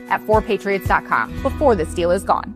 at 4patriots.com before this deal is gone.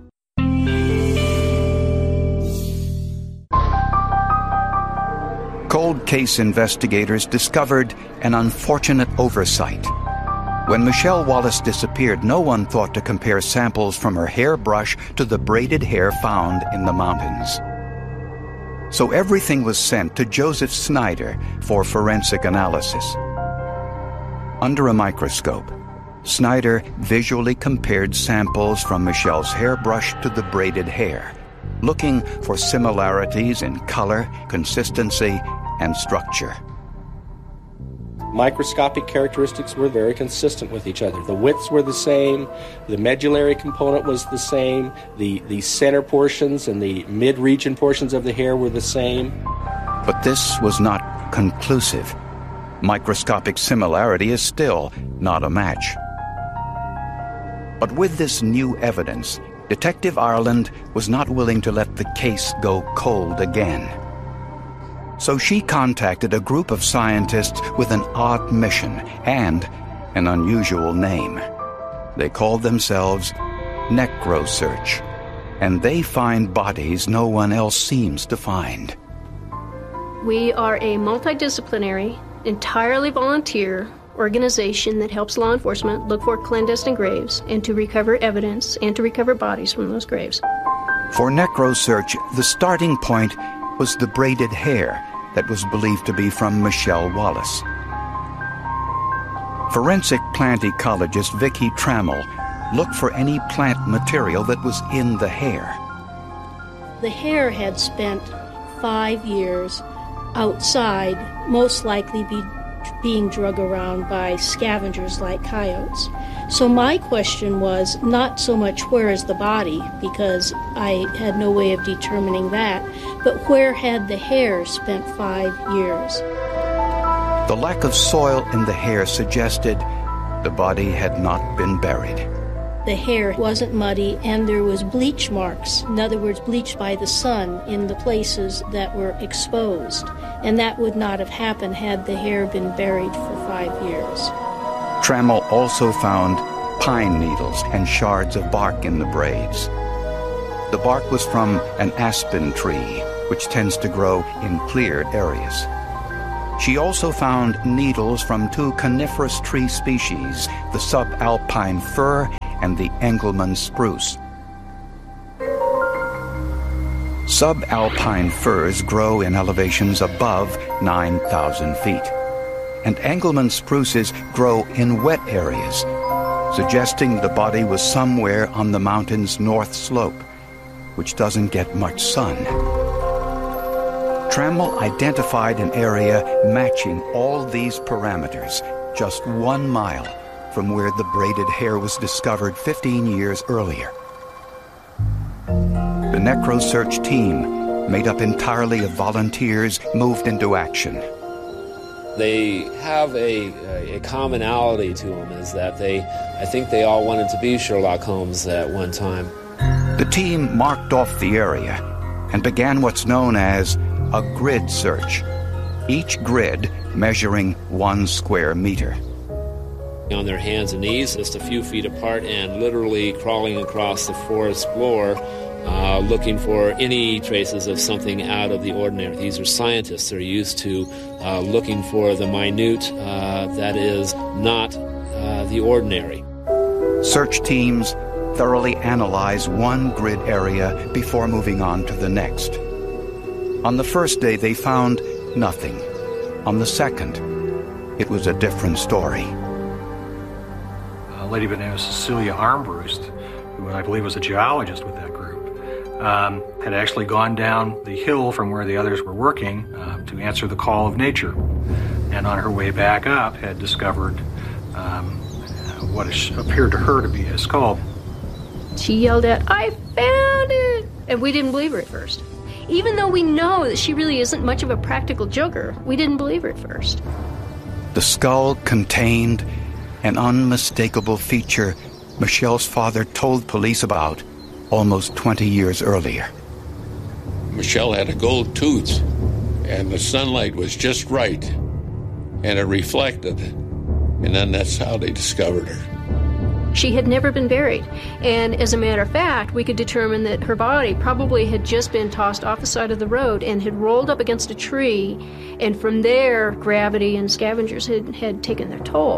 Cold case investigators discovered an unfortunate oversight. When Michelle Wallace disappeared, no one thought to compare samples from her hairbrush to the braided hair found in the mountains. So everything was sent to Joseph Snyder for forensic analysis. Under a microscope, Snyder visually compared samples from Michelle's hairbrush to the braided hair, looking for similarities in color, consistency, and structure. Microscopic characteristics were very consistent with each other. The widths were the same, the medullary component was the same, the center portions and the mid-region portions of the hair were the same. But this was not conclusive. Microscopic similarity is still not a match. But with this new evidence, Detective Ireland was not willing to let the case go cold again. So she contacted a group of scientists with an odd mission and an unusual name. They called themselves NecroSearch, and they find bodies no one else seems to find. We are a multidisciplinary, entirely volunteer organization that helps law enforcement look for clandestine graves and to recover evidence and to recover bodies from those graves. For NecroSearch, the starting point was the braided hair that was believed to be from Michelle Wallace. Forensic plant ecologist Vicki Trammell looked for any plant material that was in the hair. The hair had spent 5 years outside, most likely being drug around by scavengers like coyotes. So my question was not so much where is the body, because I had no way of determining that, but where had the hair spent 5 years? The lack of soil in the hair suggested the body had not been buried. The hair wasn't muddy, and there was bleach marks, in other words, bleached by the sun in the places that were exposed. And that would not have happened had the hair been buried for 5 years. Trammell also found pine needles and shards of bark in the braids. The bark was from an aspen tree, which tends to grow in cleared areas. She also found needles from 2 coniferous tree species, the subalpine fir and the Engelmann spruce. Subalpine firs grow in elevations above 9,000 feet, and Engelmann spruces grow in wet areas, suggesting the body was somewhere on the mountain's north slope, which doesn't get much sun. Trammell identified an area matching all these parameters, just 1 mile from where the braided hair was discovered 15 years earlier. The NecroSearch team, made up entirely of volunteers, moved into action. They have a commonality to them, is that I think they all wanted to be Sherlock Holmes at one time. The team marked off the area and began what's known as a grid search, each grid measuring 1 square meter. On their hands and knees, just a few feet apart, and literally crawling across the forest floor, looking for any traces of something out of the ordinary. These are scientists. They're used to looking for the minute that is not the ordinary. Search teams thoroughly analyze 1 grid area before moving on to the next. On the first day, they found nothing. On the second, it was a different story. A lady by the name of Cecilia Armbruster, who I believe was a geologist with that group, had actually gone down the hill from where the others were working to answer the call of nature. And on her way back up, had discovered what appeared to her to be a skull. She yelled out, "I found it!" And we didn't believe her at first. Even though we know that she really isn't much of a practical joker, we didn't believe her at first. The skull contained an unmistakable feature Michelle's father told police about almost 20 years earlier. Michelle had a gold tooth, and the sunlight was just right, and it reflected, and then that's how they discovered her. She had never been buried. And as a matter of fact, we could determine that her body probably had just been tossed off the side of the road and had rolled up against a tree, and from there, gravity and scavengers had taken their toll.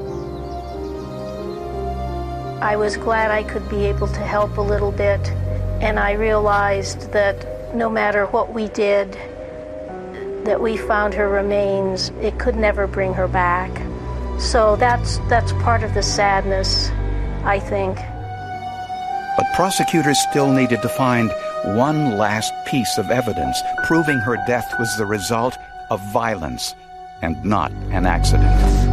I was glad I could be able to help a little bit, and I realized that no matter what we did, that we found her remains, it could never bring her back. So that's part of the sadness, I think. But prosecutors still needed to find one last piece of evidence proving her death was the result of violence and not an accident.